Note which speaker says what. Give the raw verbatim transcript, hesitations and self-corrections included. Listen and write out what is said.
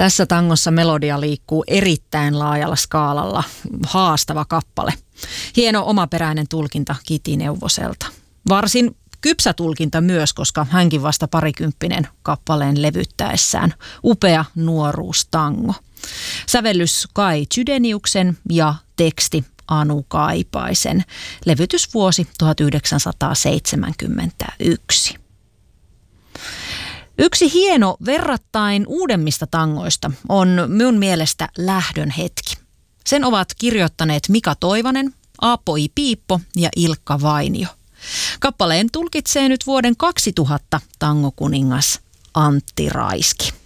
Speaker 1: Tässä tangossa melodia liikkuu erittäin laajalla skaalalla. Haastava kappale. Hieno omaperäinen tulkinta Kiti Neuvoselta. Varsin kypsä tulkinta myös, koska hänkin vasta parikymppinen kappaleen levyttäessään. Upea nuoruustango. Sävellys Kai Chydeniuksen ja teksti Anu Kaipaisen. Levytysvuosi tuhatyhdeksänsataaseitsemänkymmentäyksi. Yksi hieno verrattain uudemmista tangoista on minun mielestä Lähdön hetki. Sen ovat kirjoittaneet Mika Toivanen, Aapo I. Piippo ja Ilkka Vainio. Kappaleen tulkitsee nyt vuoden kaksituhatta tangokuningas Antti Raiski.